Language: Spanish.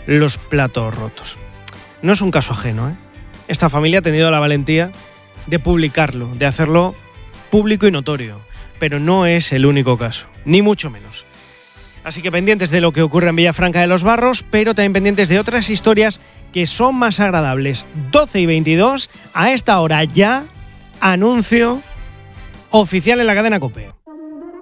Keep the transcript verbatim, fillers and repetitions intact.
los platos rotos. No es un caso ajeno, ¿eh? Esta familia ha tenido la valentía de publicarlo, de hacerlo público y notorio, pero no es el único caso, ni mucho menos. Así que pendientes de lo que ocurre en Villafranca de los Barros, pero también pendientes de otras historias que son más agradables. doce y veintidós, a esta hora ya, anuncio oficial en la cadena COPE.